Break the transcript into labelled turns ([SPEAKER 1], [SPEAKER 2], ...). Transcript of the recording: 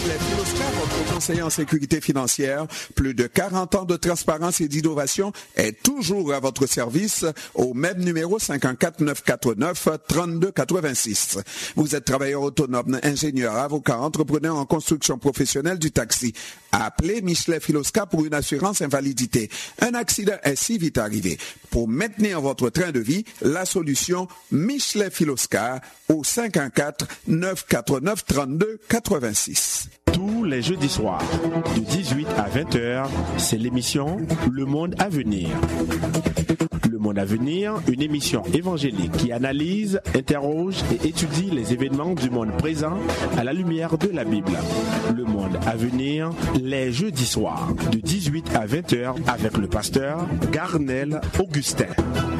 [SPEAKER 1] Michelet Philoscar, votre conseiller en sécurité financière. Plus de 40 ans de transparence et d'innovation est toujours à votre service au même numéro 514-949-3286. Vous êtes travailleur autonome, ingénieur, avocat, entrepreneur en construction professionnelle du taxi. Appelez Michelet Philoscar pour une assurance invalidité. Un accident est si vite arrivé. Pour maintenir votre train de vie, la solution Michelet Philoscar au 514-949-3286.
[SPEAKER 2] Tous les jeudis soirs, de 18 à 20h, c'est l'émission Le Monde à venir. Le Monde à venir, une émission évangélique qui analyse, interroge et étudie les événements du monde présent à la lumière de la Bible. Le Monde à venir, les jeudis soirs, de 18 à 20h avec le pasteur Garnel Augustin.